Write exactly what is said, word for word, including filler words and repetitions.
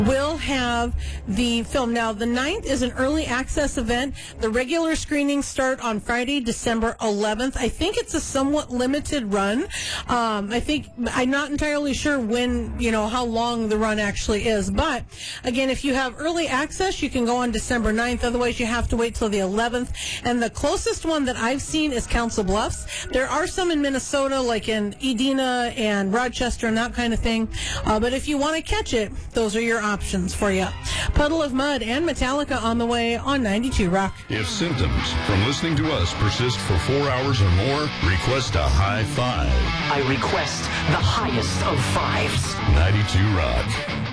will have the film. Now, the ninth is an early access event. The regular screenings start on Friday, December eleventh. I think it's a somewhat limited run. Um, I think, I'm not entirely sure when, you know, how long the run actually is. But, again, if you have early access, you can go on December ninth. Otherwise, you have to wait till the eleventh. And the closest one that I've seen is Council Bluffs. There are some in Minnesota, like in Edina and Rochester and that kind of thing. Uh, but if you want to catch it, those are your options for you. Puddle of Mud and Metallica on the way on ninety-two Rock. If symptoms from listening to us persist for four hours or more, request a high five. I request the highest of fives. ninety-two Rock.